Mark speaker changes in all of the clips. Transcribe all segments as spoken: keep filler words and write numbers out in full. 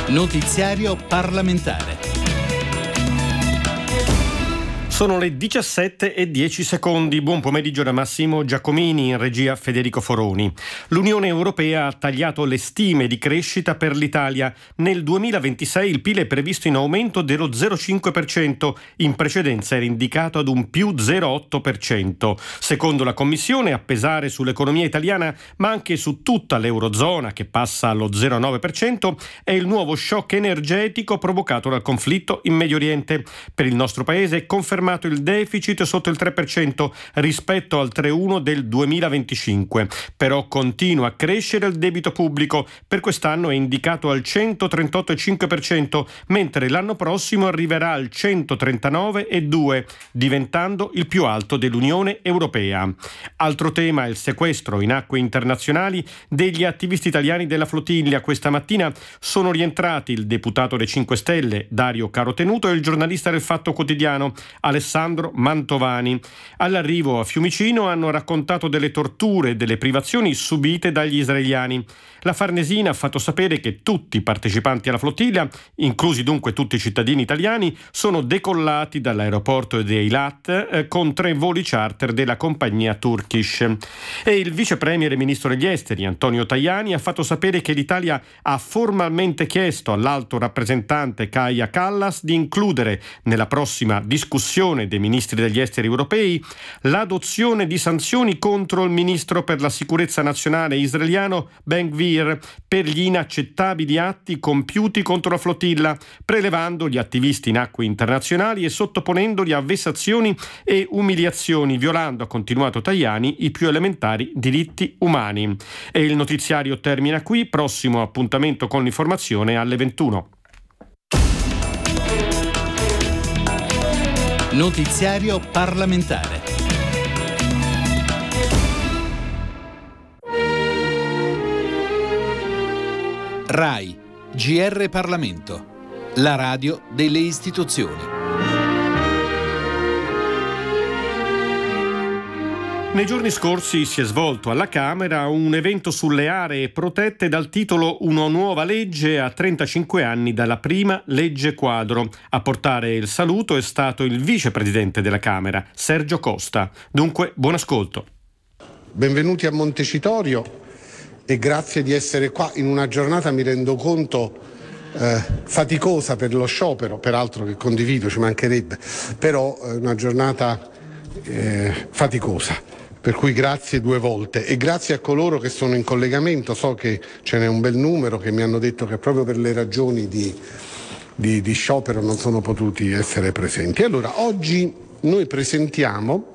Speaker 1: Notiziario parlamentare.
Speaker 2: Sono le diciassette e dieci secondi. Buon pomeriggio da Massimo Giacomini, in regia Federico Foroni. L'Unione Europea ha tagliato le stime di crescita per l'Italia. Nel duemilaventisei il P I L è previsto in aumento dello zero virgola cinque per cento, in precedenza era indicato ad un più zero virgola otto per cento. Secondo la Commissione, a pesare sull'economia italiana, ma anche su tutta l'Eurozona, che passa allo zero virgola nove per cento, è il nuovo shock energetico provocato dal conflitto in Medio Oriente. Per il nostro paese è confermato il deficit sotto il tre per cento rispetto al tre virgola uno del duemilaventicinque. Però continua a crescere il debito pubblico. Per quest'anno è indicato al centotrentotto virgola cinque per cento, mentre l'anno prossimo arriverà al centotrentanove virgola due per cento, diventando il più alto dell'Unione Europea. Altro tema è il sequestro in acque internazionali degli attivisti italiani della flottiglia. Questa mattina sono rientrati il deputato dei cinque Stelle Dario Carotenuto e il giornalista del Fatto Quotidiano Alessandro Mantovani. All'arrivo a Fiumicino hanno raccontato delle torture e delle privazioni subite dagli israeliani. La Farnesina ha fatto sapere che tutti i partecipanti alla flottiglia, inclusi dunque tutti i cittadini italiani, sono decollati dall'aeroporto di Eilat eh, con tre voli charter della compagnia Turkish. E il vice premier e ministro degli esteri Antonio Tajani ha fatto sapere che l'Italia ha formalmente chiesto all'alto rappresentante Kaja Kallas di includere nella prossima discussione dei ministri degli esteri europei l'adozione di sanzioni contro il ministro per la sicurezza nazionale israeliano Ben-Gvir per gli inaccettabili atti compiuti contro la flottilla, prelevando gli attivisti in acque internazionali e sottoponendoli a vessazioni e umiliazioni, violando, ha continuato Tajani, i più elementari diritti umani. E il notiziario termina qui. Prossimo appuntamento con l'informazione alle ventuno.
Speaker 1: Notiziario parlamentare. RAI, G R Parlamento, la radio delle istituzioni.
Speaker 2: Nei giorni scorsi si è svolto alla Camera un evento sulle aree protette dal titolo Una nuova legge a trentacinque anni dalla prima legge quadro. A portare il saluto è stato il vicepresidente della Camera, Sergio Costa. Dunque, buon ascolto.
Speaker 3: Benvenuti a Montecitorio e grazie di essere qua in una giornata, mi rendo conto, eh, faticosa per lo sciopero, peraltro che condivido, ci mancherebbe, però è una giornata eh, faticosa. Per cui grazie due volte e grazie a coloro che sono in collegamento. So che ce n'è un bel numero che mi hanno detto che proprio per le ragioni di, di, di sciopero non sono potuti essere presenti. Allora, oggi noi presentiamo,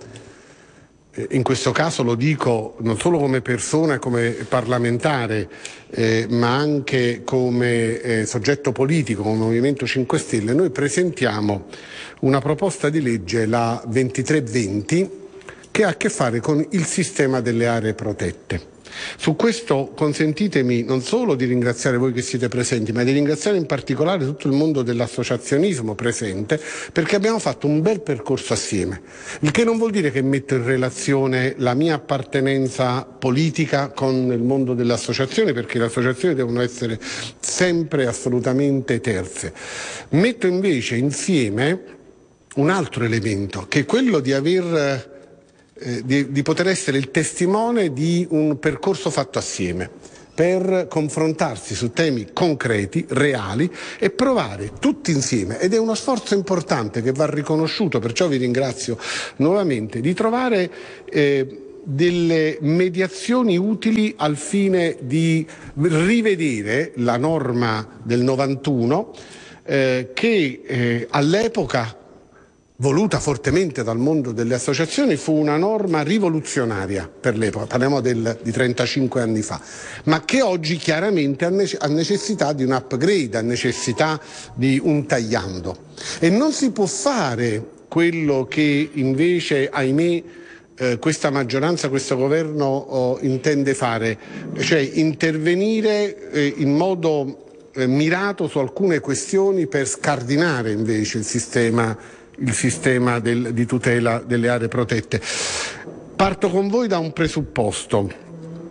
Speaker 3: eh, in questo caso lo dico non solo come persona e come parlamentare, eh, ma anche come eh, soggetto politico, come Movimento cinque Stelle, noi presentiamo una proposta di legge, la ventitré venti, che ha a che fare con il sistema delle aree protette. Su questo consentitemi non solo di ringraziare voi che siete presenti, ma di ringraziare in particolare tutto il mondo dell'associazionismo presente, perché abbiamo fatto un bel percorso assieme, il che non vuol dire che metto in relazione la mia appartenenza politica con il mondo delle associazioni, perché le associazioni devono essere sempre assolutamente terze. Metto invece insieme un altro elemento, che è quello di aver Di, di poter essere il testimone di un percorso fatto assieme per confrontarsi su temi concreti, reali e provare tutti insieme, ed è uno sforzo importante che va riconosciuto, perciò vi ringrazio nuovamente, di trovare eh, delle mediazioni utili al fine di rivedere la norma del novantuno eh, che eh, all'epoca, voluta fortemente dal mondo delle associazioni, fu una norma rivoluzionaria per l'epoca, parliamo del, di trentacinque anni fa, ma che oggi chiaramente ha necessità di un upgrade, ha necessità di un tagliando. E non si può fare quello che invece, ahimè, eh, questa maggioranza, questo governo oh, intende fare, cioè intervenire eh, in modo eh, mirato su alcune questioni per scardinare invece il sistema il sistema del, di tutela delle aree protette. Parto con voi da un presupposto.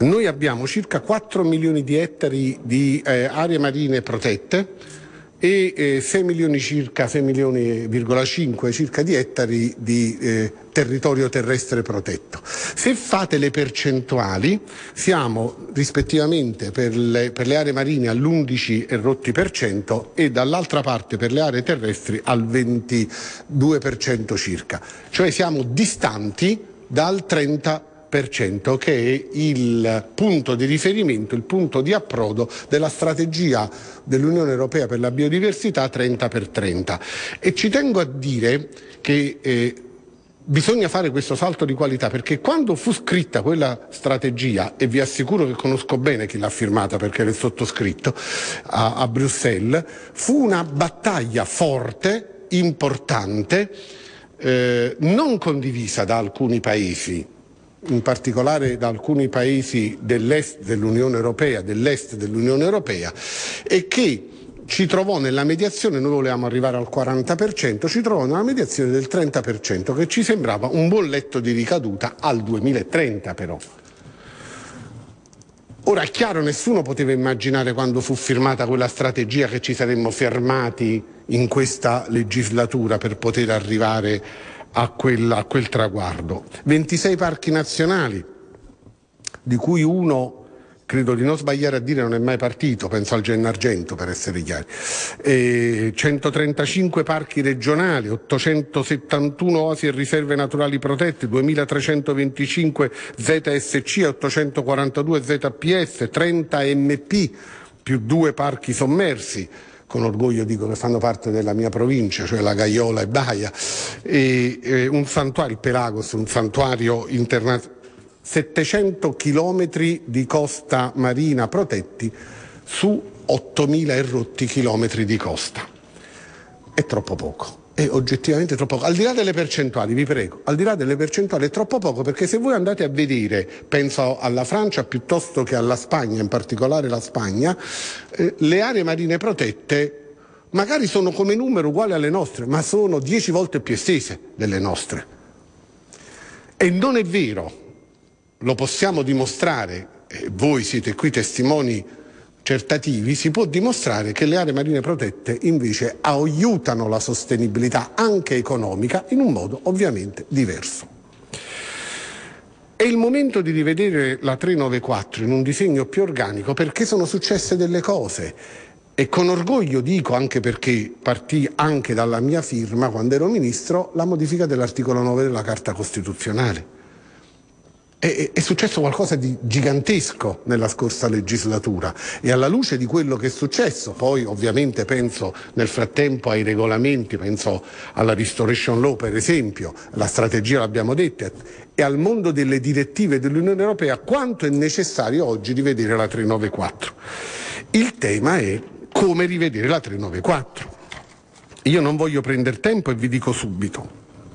Speaker 3: Noi abbiamo circa quattro milioni di ettari di eh, aree marine protette e eh, sei milioni circa, sei milioni virgola cinque circa di ettari di eh, territorio terrestre protetto. Se fate le percentuali, siamo rispettivamente per le, per le aree marine all'undici e rotti per cento e dall'altra parte per le aree terrestri al ventidue per cento circa. Cioè siamo distanti dal trenta per cento. Per cento, che è il punto di riferimento, il punto di approdo della strategia dell'Unione Europea per la biodiversità trenta per trenta. E ci tengo a dire che eh, bisogna fare questo salto di qualità, perché quando fu scritta quella strategia, e vi assicuro che conosco bene chi l'ha firmata perché l'è sottoscritto a, a Bruxelles, fu una battaglia forte, importante, eh, non condivisa da alcuni paesi, in particolare da alcuni paesi dell'est dell'Unione Europea, dell'est dell'Unione Europea, e che ci trovò nella mediazione, noi volevamo arrivare al quaranta per cento, ci trovò nella mediazione del trenta per cento, che ci sembrava un buon letto di ricaduta al duemilatrenta però. Ora è chiaro, nessuno poteva immaginare quando fu firmata quella strategia che ci saremmo fermati in questa legislatura per poter arrivare a quel, a quel traguardo. ventisei parchi nazionali, di cui uno, credo di non sbagliare a dire, non è mai partito, penso al Gennargentu per essere chiari, e centotrentacinque parchi regionali, ottocentosettantuno oasi e riserve naturali protette, duemilatrecentoventicinque Z S C e ottocentoquarantadue Z P S, trenta M P più due parchi sommersi. Con orgoglio dico che fanno parte della mia provincia, cioè la Gaiola e Baia, e, e un santuario, il Pelagos, un santuario internazionale, settecento chilometri di costa marina protetti su ottomila e rotti chilometri di costa. È troppo poco. È oggettivamente troppo poco, al di là delle percentuali, vi prego, al di là delle percentuali è troppo poco, perché se voi andate a vedere, penso alla Francia piuttosto che alla Spagna, in particolare la Spagna, eh, le aree marine protette magari sono come numero uguali alle nostre, ma sono dieci volte più estese delle nostre. E non è vero, lo possiamo dimostrare, eh, voi siete qui testimoni certativi, si può dimostrare che le aree marine protette invece aiutano la sostenibilità anche economica in un modo ovviamente diverso. È il momento di rivedere la trecentonovantaquattro in un disegno più organico, perché sono successe delle cose e con orgoglio dico, anche perché partì anche dalla mia firma quando ero ministro, la modifica dell'articolo nove della Carta Costituzionale. È successo qualcosa di gigantesco nella scorsa legislatura e alla luce di quello che è successo, poi ovviamente penso nel frattempo ai regolamenti, penso alla Restoration Law per esempio, la strategia l'abbiamo detta, e al mondo delle direttive dell'Unione Europea, quanto è necessario oggi rivedere la trecentonovantaquattro. Il tema è come rivedere la trecentonovantaquattro. Io non voglio prendere tempo e vi dico subito.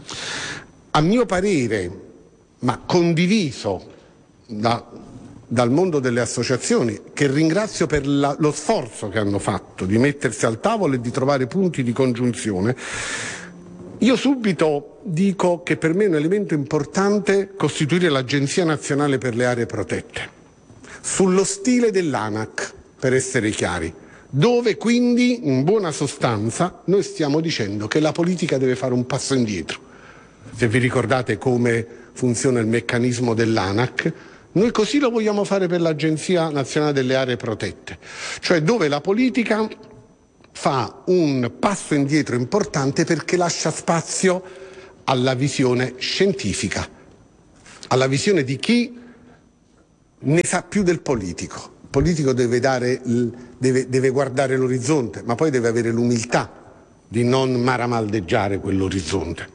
Speaker 3: A mio parere, ma condiviso da, dal mondo delle associazioni, che ringrazio per la, lo sforzo che hanno fatto di mettersi al tavolo e di trovare punti di congiunzione, io subito dico che per me è un elemento importante costituire l'Agenzia Nazionale per le Aree Protette, sullo stile dell'ANAC, per essere chiari, dove quindi in buona sostanza noi stiamo dicendo che la politica deve fare un passo indietro. Se vi ricordate come funziona il meccanismo dell'ANAC, noi così lo vogliamo fare per l'Agenzia Nazionale delle Aree Protette, cioè dove la politica fa un passo indietro importante perché lascia spazio alla visione scientifica, alla visione di chi ne sa più del politico. Il politico deve, dare, deve, deve guardare l'orizzonte, ma poi deve avere l'umiltà di non maramaldeggiare quell'orizzonte.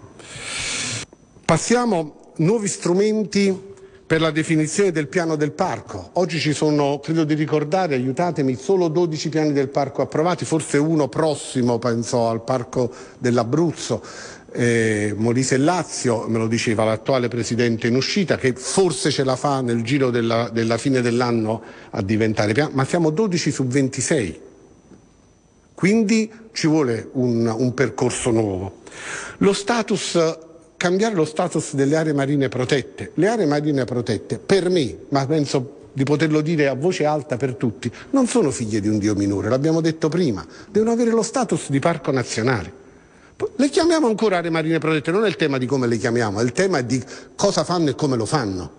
Speaker 3: Passiamo nuovi strumenti per la definizione del piano del parco. Oggi ci sono, credo di ricordare, aiutatemi, solo dodici piani del parco approvati, forse uno prossimo, penso al parco dell'Abruzzo, eh, Molise e Lazio, me lo diceva l'attuale presidente in uscita, che forse ce la fa nel giro della, della fine dell'anno a diventare piano, ma siamo dodici su ventisei. Quindi ci vuole un, un percorso nuovo. Lo status cambiare lo status delle aree marine protette. Le aree marine protette, per me, ma penso di poterlo dire a voce alta per tutti, non sono figlie di un dio minore, l'abbiamo detto prima, devono avere lo status di parco nazionale. Le chiamiamo ancora aree marine protette, non è il tema di come le chiamiamo, è il tema di cosa fanno e come lo fanno.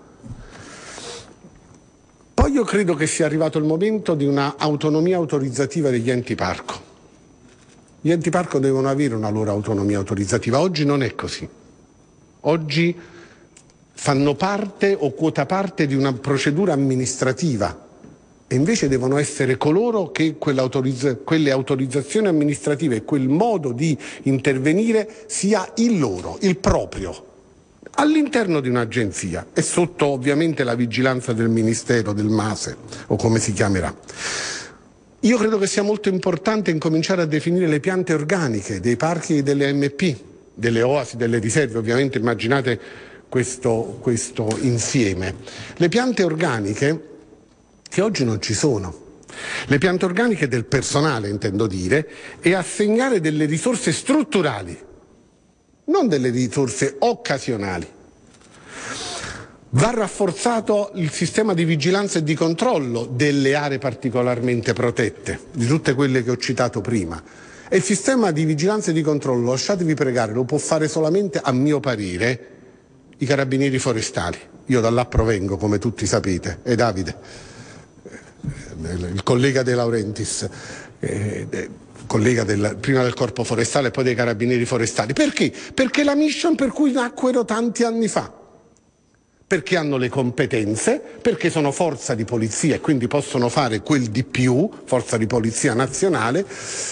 Speaker 3: Poi io credo che sia arrivato il momento di una autonomia autorizzativa degli enti parco. Gli enti parco devono avere una loro autonomia autorizzativa, oggi non è così. Oggi fanno parte o quota parte di una procedura amministrativa e invece devono essere coloro che quell'autorizza- quelle autorizzazioni amministrative e quel modo di intervenire sia il loro, il proprio, all'interno di un'agenzia e sotto ovviamente la vigilanza del Ministero, del MASE o come si chiamerà. Io credo che sia molto importante incominciare a definire le piante organiche dei parchi e delle A M P, delle oasi, delle riserve, ovviamente immaginate questo, questo insieme. Le piante organiche che oggi non ci sono, le piante organiche del personale intendo dire, e assegnare delle risorse strutturali, non delle risorse occasionali. Va rafforzato il sistema di vigilanza e di controllo delle aree particolarmente protette, di tutte quelle che ho citato prima. E il sistema di vigilanza e di controllo, lasciatevi pregare, lo può fare solamente, a mio parere, i carabinieri forestali. Io da là provengo, come tutti sapete, e Davide, il collega De Laurentiis, eh, collega del, prima del Corpo Forestale e poi dei Carabinieri Forestali. Perché? Perché la mission per cui nacquero tanti anni fa. Perché hanno le competenze, perché sono forza di polizia e quindi possono fare quel di più, forza di polizia nazionale,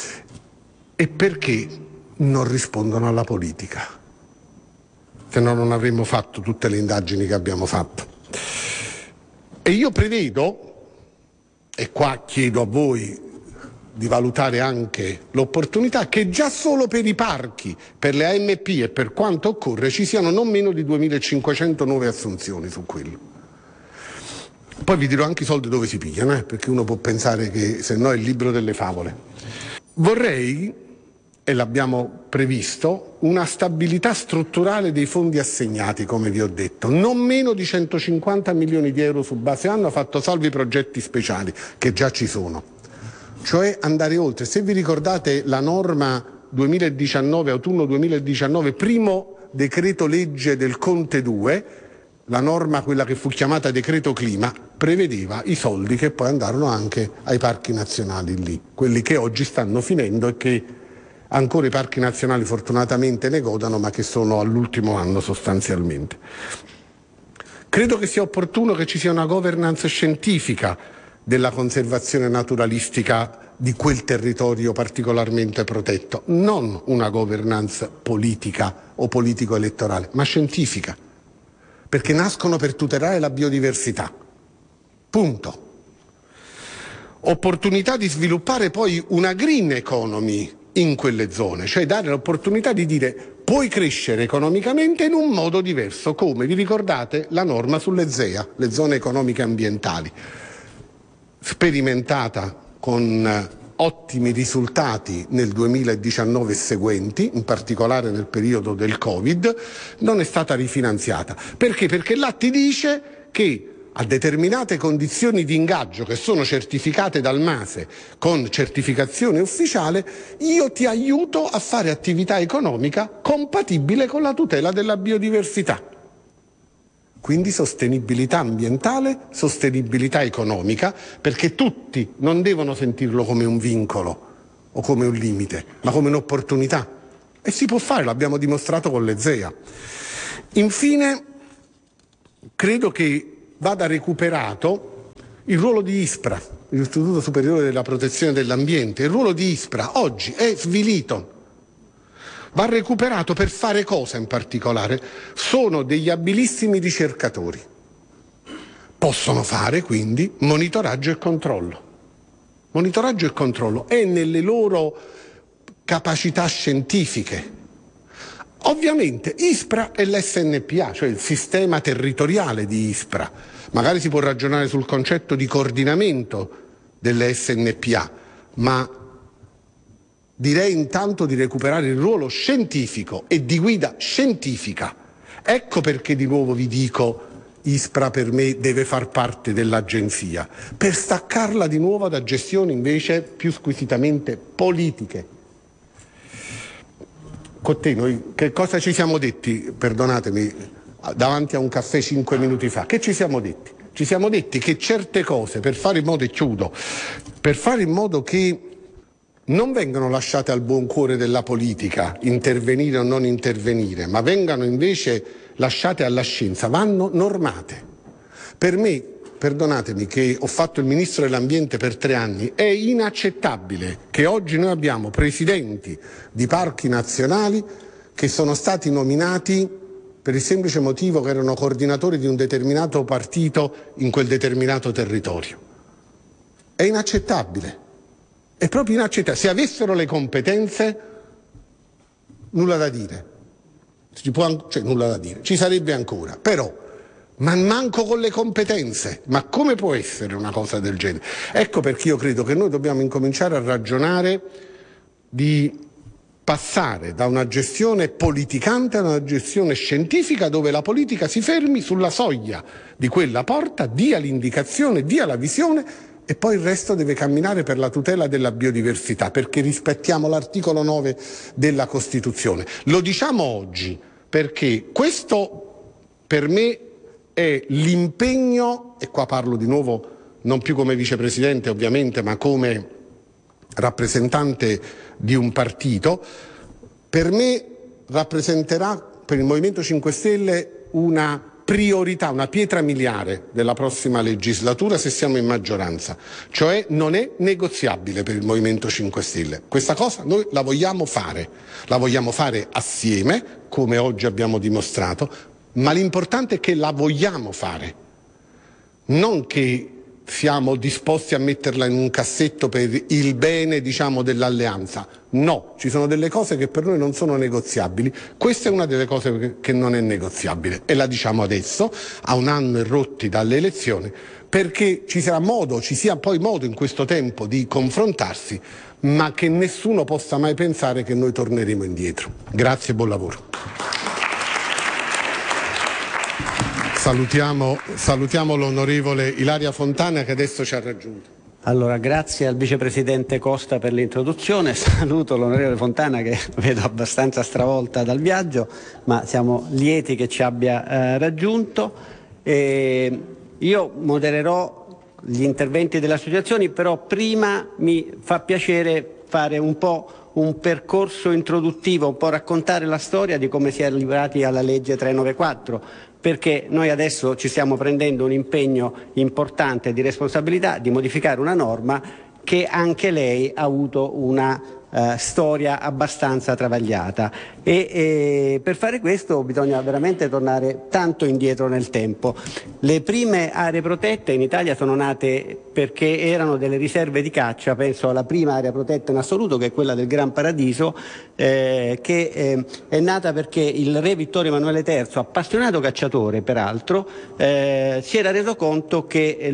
Speaker 3: e perché non rispondono alla politica. Se no non avremmo fatto tutte le indagini che abbiamo fatto. E io prevedo, e qua chiedo a voi di valutare anche l'opportunità, che già solo per i parchi, per le A M P e per quanto occorre ci siano non meno di duemilacinquecento nuove assunzioni su quello. Poi vi dirò anche i soldi dove si pigliano, eh? Perché uno può pensare che se no è il libro delle favole. Vorrei, e l'abbiamo previsto, una stabilità strutturale dei fondi assegnati, come vi ho detto, non meno di centocinquanta milioni di euro su base anno, fatto salvi i progetti speciali che già ci sono. Cioè andare oltre. Se vi ricordate la norma duemiladiciannove, autunno duemiladiciannove, primo decreto legge del Conte due, la norma, quella che fu chiamata decreto clima, prevedeva i soldi che poi andarono anche ai parchi nazionali lì, quelli che oggi stanno finendo e che ancora i parchi nazionali fortunatamente ne godano, ma che sono all'ultimo anno sostanzialmente. Credo che sia opportuno che ci sia una governance scientifica della conservazione naturalistica di quel territorio particolarmente protetto, non una governance politica o politico-elettorale, ma scientifica, perché nascono per tutelare la biodiversità. Punto. Opportunità di sviluppare poi una green economy in quelle zone, cioè dare l'opportunità di dire puoi crescere economicamente in un modo diverso, come vi ricordate la norma sulle Z E A, le zone economiche ambientali, sperimentata con ottimi risultati nel duemiladiciannove e seguenti, in particolare nel periodo del Covid, non è stata rifinanziata. Perché? Perché là ti dice che a determinate condizioni di ingaggio che sono certificate dal MASE con certificazione ufficiale, io ti aiuto a fare attività economica compatibile con la tutela della biodiversità. Quindi sostenibilità ambientale, sostenibilità economica, perché tutti non devono sentirlo come un vincolo o come un limite, ma come un'opportunità. E si può fare, l'abbiamo dimostrato con le Z E A. Infine, credo che vada recuperato il ruolo di ISPRA, l'Istituto Superiore della Protezione dell'Ambiente. Il ruolo di ISPRA oggi è svilito. Va recuperato per fare cosa in particolare? Sono degli abilissimi ricercatori. Possono fare quindi monitoraggio e controllo. Monitoraggio e controllo è nelle loro capacità scientifiche. Ovviamente ISPRA è l'S N P A, cioè il sistema territoriale di ISPRA. Magari si può ragionare sul concetto di coordinamento delle S N P A, ma direi intanto di recuperare il ruolo scientifico e di guida scientifica. Ecco perché di nuovo vi dico ISPRA per me deve far parte dell'agenzia, per staccarla di nuovo da gestioni invece più squisitamente politiche. Con te noi che cosa ci siamo detti, perdonatemi, davanti a un caffè cinque minuti fa? Che ci siamo detti? Ci siamo detti che certe cose, per fare in modo, e chiudo, per fare in modo che non vengano lasciate al buon cuore della politica intervenire o non intervenire, ma vengano invece lasciate alla scienza, vanno normate. Per me, perdonatemi, che ho fatto il Ministro dell'Ambiente per tre anni, è inaccettabile che oggi noi abbiamo presidenti di parchi nazionali che sono stati nominati per il semplice motivo che erano coordinatori di un determinato partito in quel determinato territorio. È inaccettabile, è proprio inaccettabile. Se avessero le competenze, nulla da dire. Ci può, cioè, nulla da dire, ci sarebbe ancora, però ma manco con le competenze, ma come può essere una cosa del genere? Ecco perché io credo che noi dobbiamo incominciare a ragionare di passare da una gestione politicante a una gestione scientifica, dove la politica si fermi sulla soglia di quella porta, dia l'indicazione, dia la visione, e poi il resto deve camminare per la tutela della biodiversità, perché rispettiamo l'articolo nove della Costituzione. Lo diciamo oggi perché questo per me è l'impegno, e qua parlo di nuovo non più come vicepresidente ovviamente, ma come rappresentante di un partito, per me rappresenterà, per il Movimento cinque Stelle, una priorità, una pietra miliare della prossima legislatura se siamo in maggioranza, cioè non è negoziabile per il Movimento cinque Stelle. Questa cosa noi la vogliamo fare, la vogliamo fare assieme, come oggi abbiamo dimostrato, ma l'importante è che la vogliamo fare, non che siamo disposti a metterla in un cassetto per il bene, diciamo, dell'alleanza. No, ci sono delle cose che per noi non sono negoziabili. Questa è una delle cose che non è negoziabile e la diciamo adesso, a un anno e rotti dalle elezioni, perché ci sarà modo, ci sia poi modo in questo tempo di confrontarsi, ma che nessuno possa mai pensare che noi torneremo indietro. Grazie e buon lavoro. Salutiamo, salutiamo l'onorevole Ilaria Fontana che adesso ci ha raggiunto.
Speaker 4: Allora, grazie al vicepresidente Costa per l'introduzione, saluto l'onorevole Fontana che vedo abbastanza stravolta dal viaggio, ma siamo lieti che ci abbia eh, raggiunto. E io modererò gli interventi delle associazioni, però prima mi fa piacere fare un po' un percorso introduttivo, un po' raccontare la storia di come si è arrivati alla legge trecentonovantaquattro, perché noi adesso ci stiamo prendendo un impegno importante di responsabilità di modificare una norma che anche lei ha avuto una uh, storia abbastanza travagliata e, e per fare questo bisogna veramente tornare tanto indietro nel tempo. Le prime aree protette in Italia sono nate perché erano delle riserve di caccia. Penso alla prima area protetta in assoluto, che è quella del Gran Paradiso, eh, che eh, è nata perché il re Vittorio Emanuele terzo, appassionato cacciatore peraltro, eh, si era reso conto che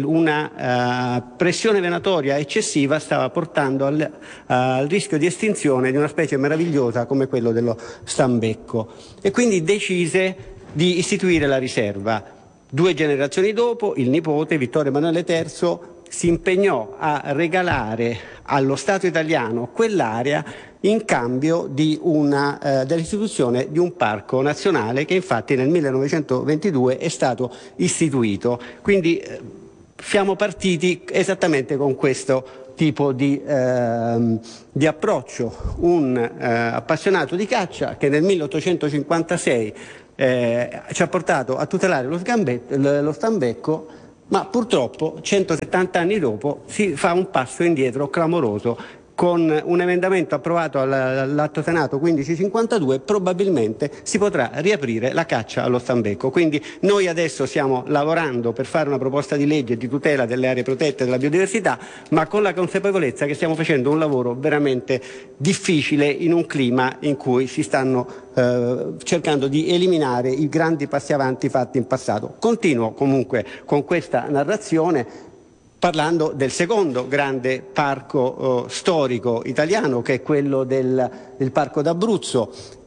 Speaker 4: una uh, pressione venatoria eccessiva stava portando al, uh, al rischio di estinzione di una specie meravigliosa come quello dello stambecco, e quindi decise di istituire la riserva. Due generazioni dopo, il nipote Vittorio Emanuele terzo si impegnò a regalare allo Stato italiano quell'area in cambio di una, eh, dell'istituzione di un parco nazionale che infatti nel millenovecentoventidue è stato istituito. Quindi eh, siamo partiti esattamente con questo tipo di, eh, di approccio. Un eh, appassionato di caccia che nel milleottocentocinquantasei eh, ci ha portato a tutelare lo, lo stambecco, ma purtroppo centosettanta anni dopo si fa un passo indietro clamoroso. Con un emendamento approvato all'Atto Senato quindici cinquantadue probabilmente si potrà riaprire la caccia allo stambecco. Quindi noi adesso stiamo lavorando per fare una proposta di legge di tutela delle aree protette e della biodiversità, ma con la consapevolezza che stiamo facendo un lavoro veramente difficile in un clima in cui si stanno eh, cercando di eliminare i grandi passi avanti fatti in passato. Continuo comunque con questa narrazione parlando del secondo grande parco eh, storico italiano, che è quello del, del Parco d'Abruzzo.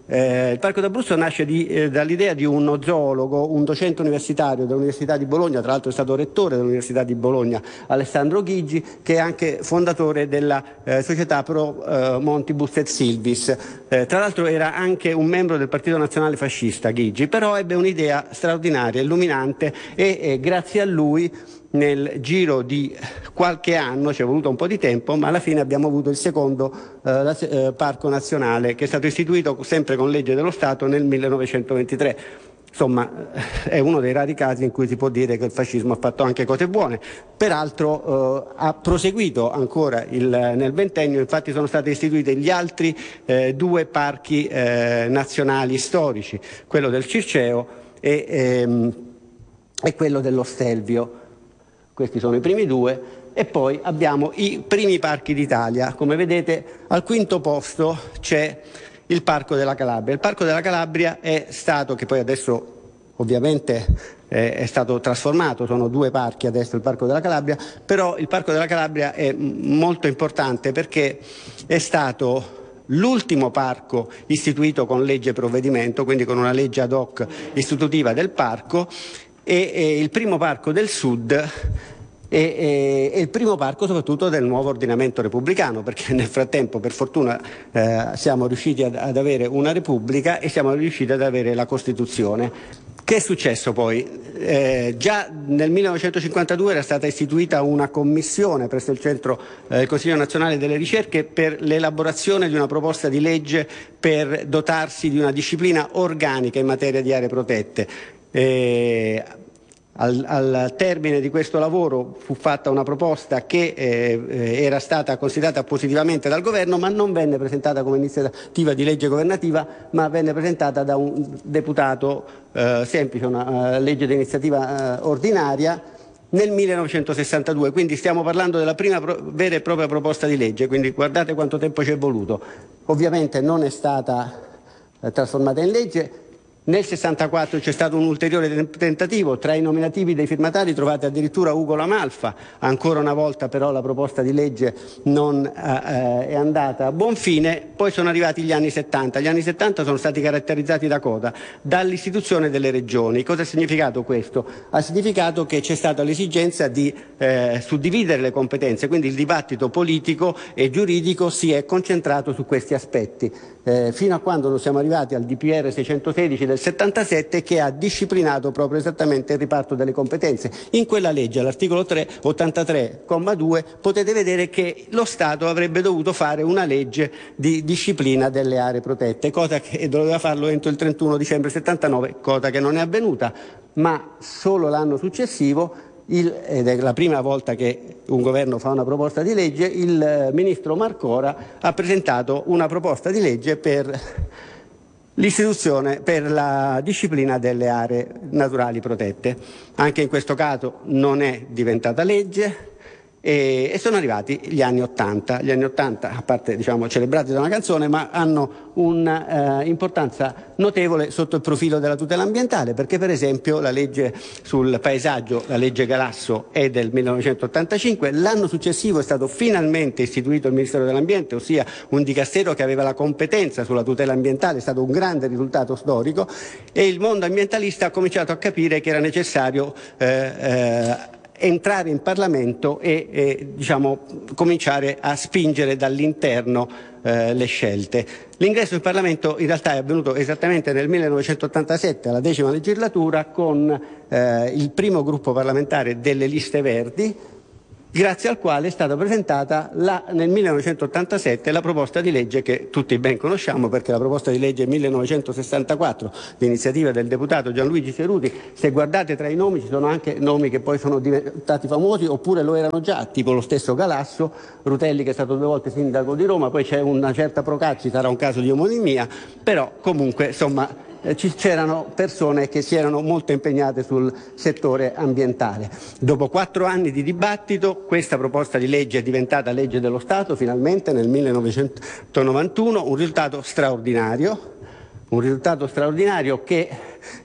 Speaker 4: Eh, il Parco d'Abruzzo nasce di, eh, dall'idea di uno zoologo, un docente universitario dell'Università di Bologna, tra l'altro è stato rettore dell'Università di Bologna, Alessandro Ghigi, che è anche fondatore della eh, società Pro eh, Montibus et Silvis. Eh, tra l'altro era anche un membro del Partito Nazionale Fascista, Ghigi, però ebbe un'idea straordinaria, illuminante e eh, grazie a lui nel giro di qualche anno, ci è voluto un po' di tempo, ma alla fine abbiamo avuto il secondo eh, la, eh, parco nazionale, che è stato istituito sempre con legge dello Stato nel millenovecentoventitré. Insomma, è uno dei rari casi in cui si può dire che il fascismo ha fatto anche cose buone. Peraltro eh, ha proseguito ancora il, nel ventennio, infatti sono stati istituiti gli altri eh, due parchi eh, nazionali storici, quello del Circeo e, ehm, e quello dello Stelvio. Questi sono i primi due e poi abbiamo i primi parchi d'Italia. Come vedete al quinto posto c'è il Parco della Calabria. Il Parco della Calabria è stato, che poi adesso ovviamente eh, è stato trasformato, sono due parchi adesso il Parco della Calabria, però il Parco della Calabria è molto importante perché è stato l'ultimo parco istituito con legge provvedimento, quindi con una legge ad hoc istitutiva del parco, e, e il primo parco del sud e, e, e il primo parco soprattutto del nuovo ordinamento repubblicano, perché nel frattempo per fortuna eh, siamo riusciti ad, ad avere una repubblica e siamo riusciti ad avere la Costituzione. Che è successo poi? Eh, già nel millenovecentocinquantadue era stata istituita una commissione presso il centro eh, il Consiglio Nazionale delle Ricerche per l'elaborazione di una proposta di legge per dotarsi di una disciplina organica in materia di aree protette. Eh, Al, al termine di questo lavoro fu fatta una proposta che eh, era stata considerata positivamente dal governo, ma non venne presentata come iniziativa di legge governativa, ma venne presentata da un deputato eh, semplice, una uh, legge di iniziativa uh, ordinaria nel millenovecentosessantadue, quindi stiamo parlando della prima pro- vera e propria proposta di legge, quindi guardate quanto tempo ci è voluto. Ovviamente non è stata eh, trasformata in legge. Nel sessantaquattro c'è stato un ulteriore tentativo, tra i nominativi dei firmatari trovate addirittura Ugo La Malfa, ancora una volta però la proposta di legge non eh, è andata a buon fine. Poi sono arrivati gli anni settanta, gli anni settanta sono stati caratterizzati da cosa? Dall'istituzione delle regioni. Cosa ha significato questo? Ha significato che c'è stata l'esigenza di eh, suddividere le competenze, quindi il dibattito politico e giuridico si è concentrato su questi aspetti, eh, fino a quando non siamo arrivati al D P R seicentosedici del settantasette, che ha disciplinato proprio esattamente il riparto delle competenze. In quella legge, all'articolo tre, ottantatré comma due, potete vedere che lo Stato avrebbe dovuto fare una legge di disciplina delle aree protette, cosa che doveva farlo entro il trentuno dicembre settantanove, cosa che non è avvenuta, ma solo l'anno successivo, il, ed è la prima volta che un governo fa una proposta di legge, il eh, ministro Marcora ha presentato una proposta di legge per l'istituzione, per la disciplina delle aree naturali protette. Anche in questo caso non è diventata legge e, e sono arrivati gli anni Ottanta. Gli anni Ottanta, a parte diciamo celebrati da una canzone, ma hanno un'importanza eh, notevole sotto il profilo della tutela ambientale, perché per esempio la legge sul paesaggio, la legge Galasso, è del millenovecentottantacinque. L'anno successivo è stato finalmente istituito il Ministero dell'Ambiente, ossia un dicastero che aveva la competenza sulla tutela ambientale. È stato un grande risultato storico e il mondo ambientalista ha cominciato a capire che era necessario eh, eh, entrare in Parlamento e, e diciamo, cominciare a spingere dall'interno eh, le scelte. L'ingresso in Parlamento in realtà è avvenuto esattamente nel millenovecentottantasette, alla decima legislatura, con eh, il primo gruppo parlamentare delle liste verdi, grazie al quale è stata presentata la, nel millenovecentottantasette la proposta di legge che tutti ben conosciamo, perché la proposta di legge millenovecentosessantaquattro di iniziativa del deputato Gianluigi Ceruti. Se guardate tra i nomi ci sono anche nomi che poi sono diventati famosi oppure lo erano già, tipo lo stesso Galasso, Rutelli che è stato due volte sindaco di Roma, poi c'è una certa Procacci, sarà un caso di omonimia, però comunque insomma c'erano persone che si erano molto impegnate sul settore ambientale. Dopo quattro anni di dibattito questa proposta di legge è diventata legge dello Stato finalmente nel millenovecentonovantuno, un risultato straordinario, un risultato straordinario che